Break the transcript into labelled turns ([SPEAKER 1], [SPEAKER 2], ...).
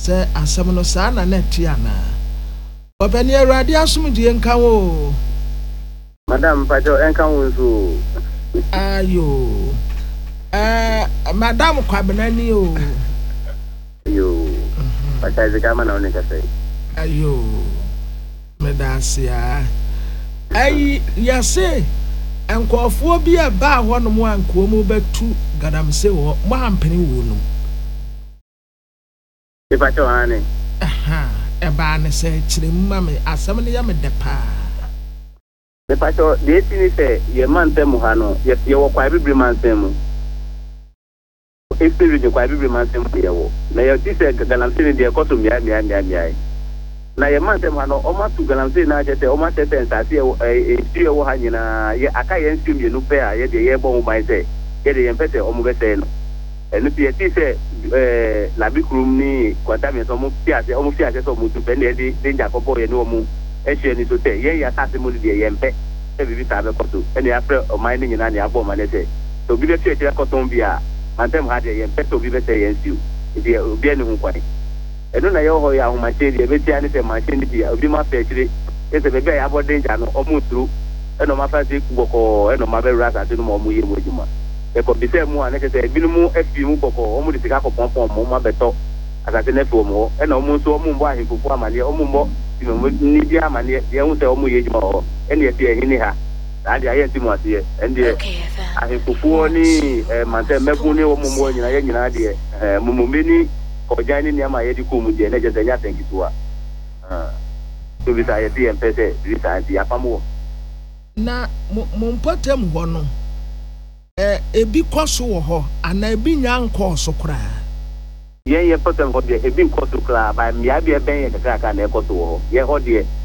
[SPEAKER 1] sɛ asɛm no saa na neti ana Openi Awurade asomdie nka wo
[SPEAKER 2] Madam Pacho enka wo nso
[SPEAKER 1] ayo Madam Kwabenani o
[SPEAKER 2] yo Pacha zikama na onika say
[SPEAKER 1] ayo medasia ai yase enkofuo bi a ba ho no mo anko mu betu gadamse wo mo ampene wo no
[SPEAKER 2] e Pacho ane
[SPEAKER 1] eba ne se kyerem ma me asem ne ya me depa
[SPEAKER 2] e Pacho de tini se ye mantem ha no ye wo kwa bibiri mantem espiri de kwa bibiri mantem ye wo na ye ti se galamse ne de koto mia na ye mantem ha no o ma tu galamse na je se o ma tete nsase e wo ha nyina ye aka ye nsu mienu pe a ye de ye bo mo ban se ye de ye mpete o mo bese no enu ti se labi krum ni kwata me so mo fiase so mo tu pe ne de danger kopo ye ni o mo e hye ni so te ye ya tase mo de ye mpe e bibi ta be koto e ne afre o man ni nyina ne abo ma ne se to bi be tie tie koton bia mantem ha de ye mpe to bi be se ye nsu de obi ani hu kwai enu na ye ho ya hu ma che de be tia ni se ma che ni bia obi ma fe chire e se be be ya bo danger no o mo tru e no ma fa se kuboko e no ma be rasa te no mo ye mo juma e ko bi se mu ane se binu mu efi mu boko o mu de sika ko pompom mo ma beto asase na fi o mo e na o mu so o mu mbo ahemfufu amane o mu mbo ni bia amane ye hu se o mu ye juma o e ne fi ehini ha ade aye ntimu ase e de ahemfufu ni mantem mebu ni o mu mbo nyina ye nyina de mumumeni ko jani ni ama ye di ko mu de na je se nya tenkituwa to bi sa ye di empese bi sa di apamo
[SPEAKER 1] na mo mpotem ho no ebi koso wo ho ana ebi nya nkoso kra
[SPEAKER 2] ye potem ho de ebi nkoso kra ba mia bi e ben ye kakra ka na ekoso wo ho ye ho de